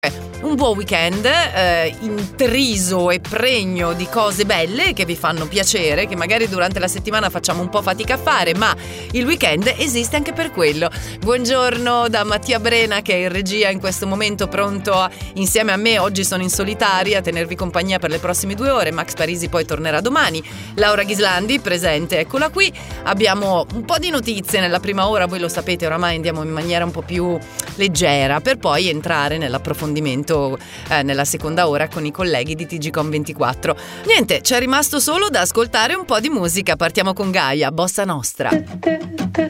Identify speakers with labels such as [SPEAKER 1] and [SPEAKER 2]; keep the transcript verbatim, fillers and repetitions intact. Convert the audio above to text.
[SPEAKER 1] Un buon weekend eh, intriso e pregno di cose belle che vi fanno piacere, che magari durante la settimana facciamo un po' fatica a fare, ma il weekend esiste anche per quello. Buongiorno da Mattia Brena, che è in regia in questo momento, pronto a, insieme a me, oggi sono in solitaria, a tenervi compagnia per le prossime due ore. Max Parisi poi tornerà domani. Laura Ghislandi presente, eccola qui. Abbiamo un po' di notizie nella prima ora, voi lo sapete, oramai andiamo in maniera un po' più leggera, per poi entrare nell'approfondimento eh, nella seconda ora con i colleghi di T G Com ventiquattro. Niente, c'è rimasto solo da ascoltare un po' di musica. Partiamo con Gaia, Bossa Nostra.